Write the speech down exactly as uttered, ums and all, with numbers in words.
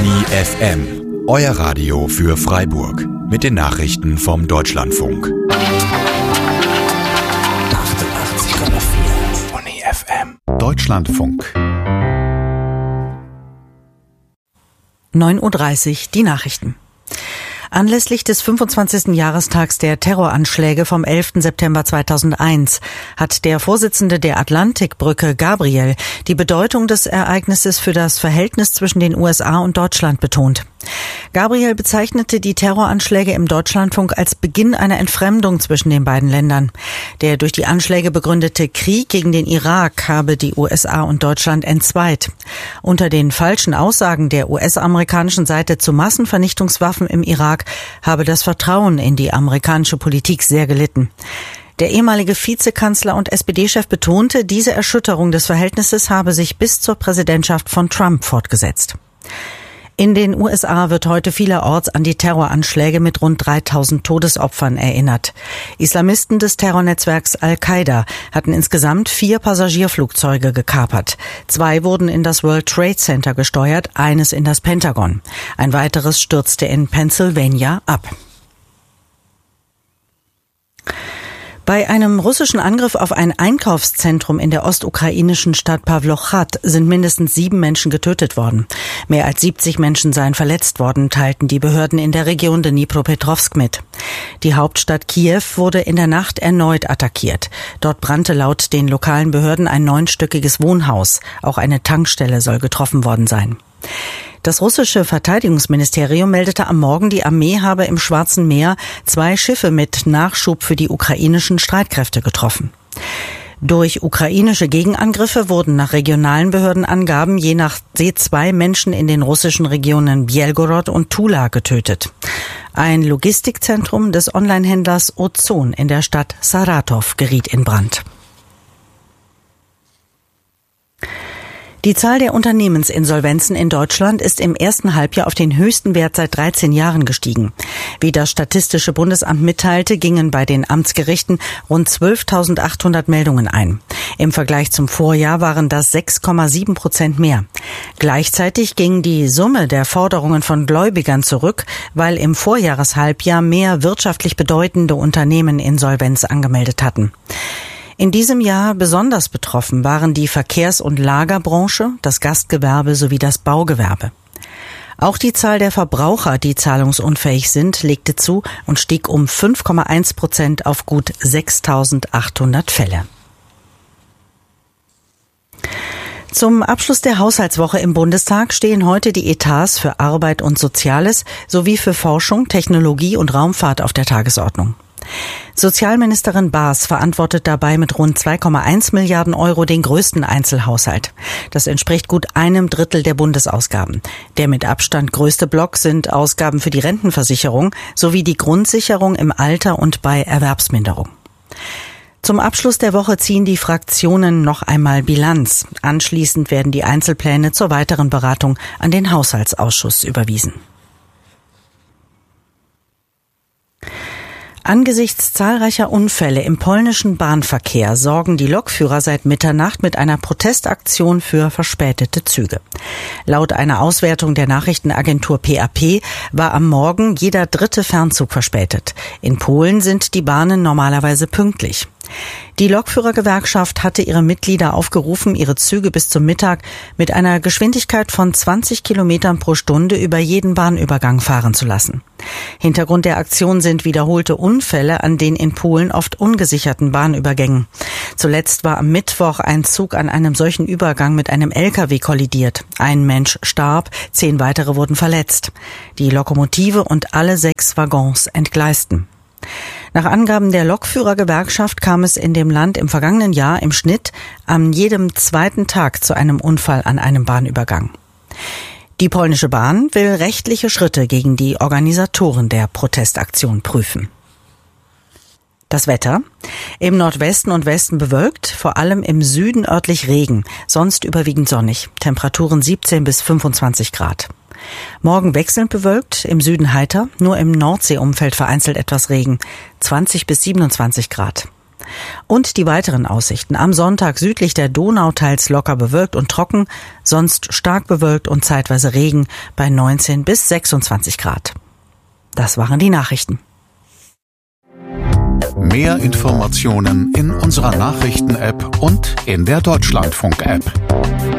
Bonnie F M, euer Radio für Freiburg. Mit den Nachrichten vom Deutschlandfunk. achtundachtzig Komma vier Bonnie F M. Deutschlandfunk. neun Uhr dreißig, die Nachrichten. Anlässlich des fünfundzwanzigsten Jahrestags der Terroranschläge vom elften September zweitausendeins hat der Vorsitzende der Atlantikbrücke, Gabriel, die Bedeutung des Ereignisses für das Verhältnis zwischen den U S A und Deutschland betont. Gabriel bezeichnete die Terroranschläge im Deutschlandfunk als Beginn einer Entfremdung zwischen den beiden Ländern. Der durch die Anschläge begründete Krieg gegen den Irak habe die U S A und Deutschland entzweit. Unter den falschen Aussagen der U S-amerikanischen Seite zu Massenvernichtungswaffen im Irak habe das Vertrauen in die amerikanische Politik sehr gelitten. Der ehemalige Vizekanzler und S P D-Chef betonte, diese Erschütterung des Verhältnisses habe sich bis zur Präsidentschaft von Trump fortgesetzt. In den U S A wird heute vielerorts an die Terroranschläge mit rund dreitausend Todesopfern erinnert. Islamisten des Terrornetzwerks Al-Qaida hatten insgesamt vier Passagierflugzeuge gekapert. Zwei wurden in das World Trade Center gesteuert, eines in das Pentagon. Ein weiteres stürzte in Pennsylvania ab. Bei einem russischen Angriff auf ein Einkaufszentrum in der ostukrainischen Stadt Pawlochrad sind mindestens sieben Menschen getötet worden. Mehr als siebzig Menschen seien verletzt worden, teilten die Behörden in der Region Dnipropetrovsk mit. Die Hauptstadt Kiew wurde in der Nacht erneut attackiert. Dort brannte laut den lokalen Behörden ein neunstöckiges Wohnhaus. Auch eine Tankstelle soll getroffen worden sein. Das russische Verteidigungsministerium meldete am Morgen, die Armee habe im Schwarzen Meer zwei Schiffe mit Nachschub für die ukrainischen Streitkräfte getroffen. Durch ukrainische Gegenangriffe wurden nach regionalen Behördenangaben je nach je zwei Menschen in den russischen Regionen Bjelgorod und Tula getötet. Ein Logistikzentrum des Onlinehändlers Ozon in der Stadt Saratow geriet in Brand. Die Zahl der Unternehmensinsolvenzen in Deutschland ist im ersten Halbjahr auf den höchsten Wert seit dreizehn Jahren gestiegen. Wie das Statistische Bundesamt mitteilte, gingen bei den Amtsgerichten rund zwölftausendachthundert Meldungen ein. Im Vergleich zum Vorjahr waren das sechs Komma sieben Prozent mehr. Gleichzeitig ging die Summe der Forderungen von Gläubigern zurück, weil im Vorjahreshalbjahr mehr wirtschaftlich bedeutende Unternehmen Insolvenz angemeldet hatten. In diesem Jahr besonders betroffen waren die Verkehrs- und Lagerbranche, das Gastgewerbe sowie das Baugewerbe. Auch die Zahl der Verbraucher, die zahlungsunfähig sind, legte zu und stieg um fünf Komma eins Prozent auf gut sechstausendachthundert Fälle. Zum Abschluss der Haushaltswoche im Bundestag stehen heute die Etats für Arbeit und Soziales sowie für Forschung, Technologie und Raumfahrt auf der Tagesordnung. Sozialministerin Baas verantwortet dabei mit rund zwei Komma eins Milliarden Euro den größten Einzelhaushalt. Das entspricht gut einem Drittel der Bundesausgaben. Der mit Abstand größte Block sind Ausgaben für die Rentenversicherung sowie die Grundsicherung im Alter und bei Erwerbsminderung. Zum Abschluss der Woche ziehen die Fraktionen noch einmal Bilanz. Anschließend werden die Einzelpläne zur weiteren Beratung an den Haushaltsausschuss überwiesen. Angesichts zahlreicher Unfälle im polnischen Bahnverkehr sorgen die Lokführer seit Mitternacht mit einer Protestaktion für verspätete Züge. Laut einer Auswertung der Nachrichtenagentur P A P war am Morgen jeder dritte Fernzug verspätet. In Polen sind die Bahnen normalerweise pünktlich. Die Lokführergewerkschaft hatte ihre Mitglieder aufgerufen, ihre Züge bis zum Mittag mit einer Geschwindigkeit von zwanzig Kilometern pro Stunde über jeden Bahnübergang fahren zu lassen. Hintergrund der Aktion sind wiederholte Unfälle an den in Polen oft ungesicherten Bahnübergängen. Zuletzt war am Mittwoch ein Zug an einem solchen Übergang mit einem L K W kollidiert. Ein Mensch starb, zehn weitere wurden verletzt. Die Lokomotive und alle sechs Waggons entgleisten. Nach Angaben der Lokführergewerkschaft kam es in dem Land im vergangenen Jahr im Schnitt an jedem zweiten Tag zu einem Unfall an einem Bahnübergang. Die polnische Bahn will rechtliche Schritte gegen die Organisatoren der Protestaktion prüfen. Das Wetter: Im Nordwesten und Westen bewölkt, vor allem im Süden örtlich Regen, sonst überwiegend sonnig. Temperaturen siebzehn bis fünfundzwanzig Grad. Morgen wechselnd bewölkt, im Süden heiter, nur im Nordseeumfeld vereinzelt etwas Regen, zwanzig bis siebenundzwanzig Grad. Und die weiteren Aussichten. Am Sonntag südlich der Donau teils locker bewölkt und trocken, sonst stark bewölkt und zeitweise Regen bei neunzehn bis sechsundzwanzig Grad. Das waren die Nachrichten. Mehr Informationen in unserer Nachrichten-App und in der Deutschlandfunk-App.